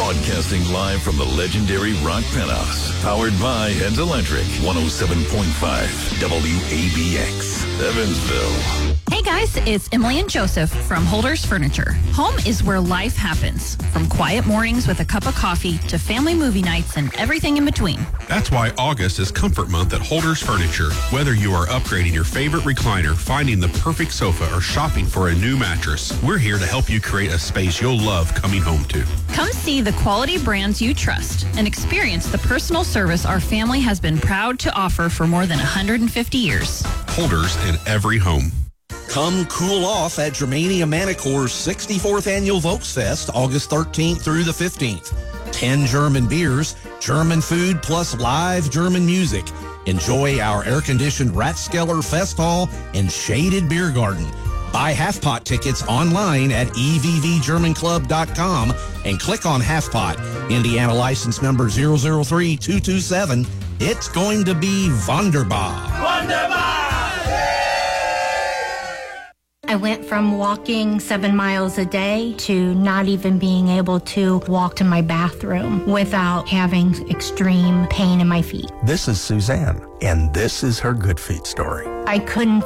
Broadcasting live from the legendary Rock Penthouse. Powered by Heads Electric, 107.5 WABX, Evansville. Hey guys, it's Emily and Joseph from Holders Furniture. Home is where life happens. From quiet mornings with a cup of coffee to family movie nights and everything in between. That's why August is Comfort Month at Holders Furniture. Whether you are upgrading your favorite recliner, finding the perfect sofa, or shopping for a new mattress, we're here to help you create a space you'll love coming home to. Come see the quality brands you trust and experience the personal service our family has been proud to offer for more than 150 years. Holders in every home. Come cool off at Germania Manicore's 64th Annual Volksfest, August 13th through the 15th. 10 German beers, German food, plus live German music. Enjoy our air-conditioned Rathskeller Fest Hall and shaded beer garden. Buy Half-Pot tickets online at evvgermanclub.com and click on Half-Pot. Indiana license number 003227. It's going to be wunderbar. Wunderbar! I went from walking 7 miles a day to not even being able to walk to my bathroom without having extreme pain in my feet. This is Suzanne, and this is her Good Feet story. I couldn't